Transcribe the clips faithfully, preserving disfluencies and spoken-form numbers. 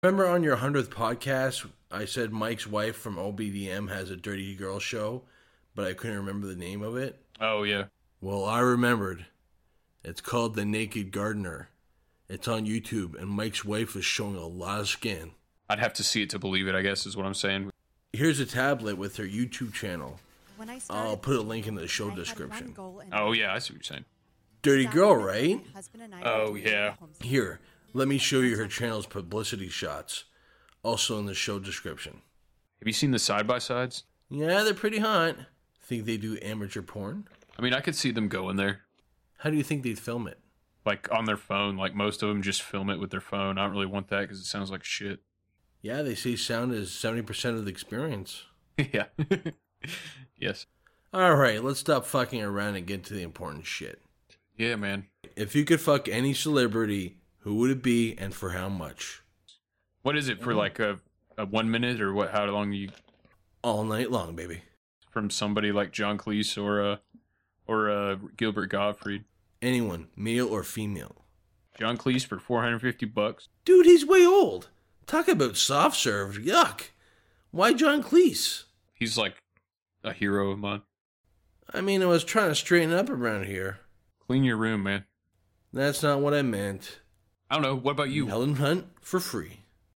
Remember on your hundredth podcast, I said Mike's wife from O B D M has a dirty girl show, but I couldn't remember the name of it? Oh, yeah. Well, I remembered. It's called The Naked Gardener. It's on YouTube, and Mike's wife is showing a lot of skin. I'd have to see it to believe it, I guess, is what I'm saying. Here's a tablet with her YouTube channel. When I started, I'll put a link in the show I had description. one goal in Oh, mind. yeah, I see what you're saying. Dirty girl, right? My husband and I Oh, were to yeah. live at home. Here, let me show you her channel's publicity shots. Also in the show description. Have you seen the side-by-sides? Yeah, they're pretty hot. Think they do amateur porn? I mean, I could see them going there. How do you think they'd film it? Like, on their phone. Like, most of them just film it with their phone. I don't really want that because it sounds like shit. Yeah, they say sound is seventy percent of the experience. Yeah. Yes. Alright, let's stop fucking around and get to the important shit. Yeah, man. If you could fuck any celebrity, who would it be and for how much? What is it for, like, a, a one minute or what? How long you... All night long, baby. From somebody like John Cleese or, uh, or uh, Gilbert Gottfried. Anyone, male or female. John Cleese for four hundred fifty bucks. Dude, he's way old. Talk about soft serve. Yuck. Why John Cleese? He's like a hero of mine. I mean, I was trying to straighten up around here. Clean your room, man. That's not what I meant. I don't know. What about you? Helen Hunt for free.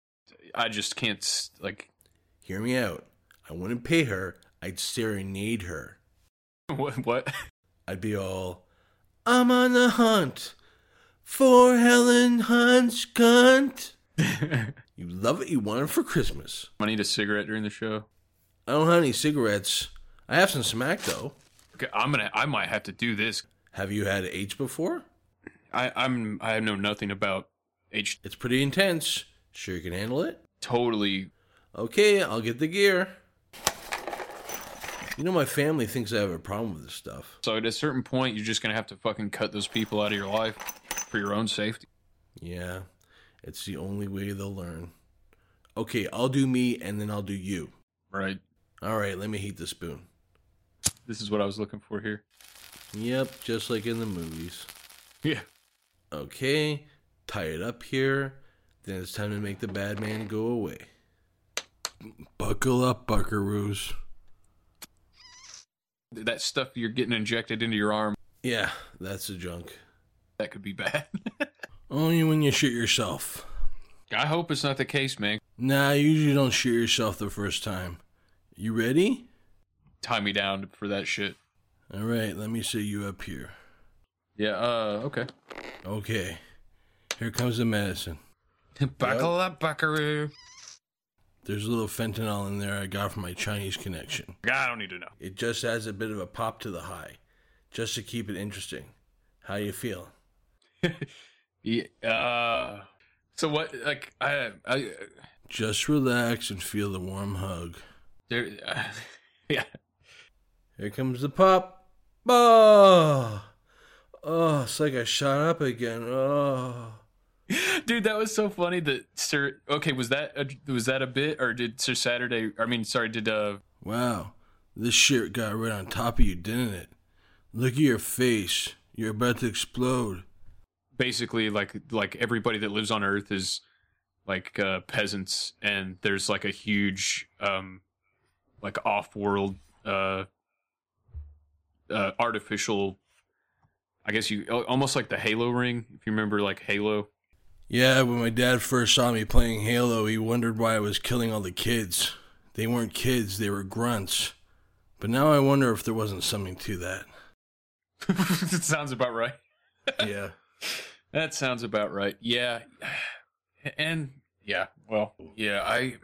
I just can't, s- like... Hear me out. I wouldn't pay her. I'd serenade her. What? What? I'd be all, I'm on the hunt for Helen Hunt's cunt. You love it, you want it for Christmas. I need a cigarette during the show. I don't have any cigarettes. I have some smack, though. Okay, I'm gonna. I might have to do this. Have you had H before? I, I'm. I know nothing about H. It's pretty intense. Sure you can handle it? Totally. Okay, I'll get the gear. You know, my family thinks I have a problem with this stuff. So at a certain point, you're just gonna have to fucking cut those people out of your life for your own safety. Yeah, it's the only way they'll learn. Okay, I'll do me, and then I'll do you. Right. All right, let me heat the spoon. This is what I was looking for here. Yep, just like in the movies. Yeah. Okay, tie it up here. Then it's time to make the bad man go away. Buckle up, buckaroos. That stuff you're getting injected into your arm, Yeah, that's the junk. that could be bad. Only when you shit yourself. I hope it's not the case, man. Nah, you usually don't shit yourself the first time. You ready? Tie me down for that shit. All right, let me set you up here. Yeah, uh, okay. Okay, here comes the medicine. Buckle up, buckaroo. There's a little fentanyl in there I got from my Chinese connection. I don't need to know. It just adds a bit of a pop to the high, just to keep it interesting. How you feel? Yeah, uh, so what, like, I, I, Just relax and feel the warm hug. there, uh, yeah. Here comes the pop. Oh, oh, it's like I shot up again. Oh, Dude, that was so funny that Sir, okay, was that, a, was that a bit, or did Sir Saturday, I mean, sorry, did, uh, wow, this shit got right on top of you, didn't it? Look at your face. You're about to explode. basically, like, like, everybody that lives on Earth is, like, uh, peasants, and there's, like, a huge, um, like, off-world, uh, uh, artificial, I guess you, almost like the Halo ring, if you remember, like, Halo. Yeah, when my dad first saw me playing Halo, he wondered why I was killing all the kids. They weren't kids, they were grunts. But now I wonder if there wasn't something to that. That sounds about right. Yeah. That sounds about right. Yeah. And yeah, well, yeah, I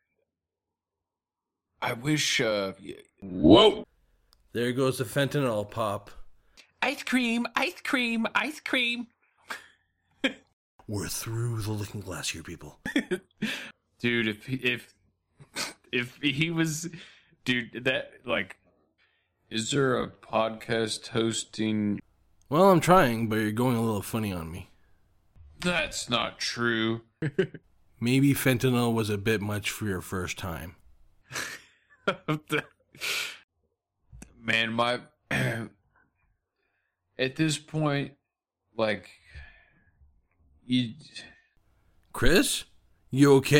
I wish uh whoa. There goes the fentanyl pop. Ice cream, ice cream, ice cream. We're through the looking glass here, people. Dude, if if if he was dude, that like is there a podcast hosting? Well, I'm trying, but you're going a little funny on me. That's not true. Maybe fentanyl was a bit much for your first time. Man, my at this point, like, you, Chris? You okay?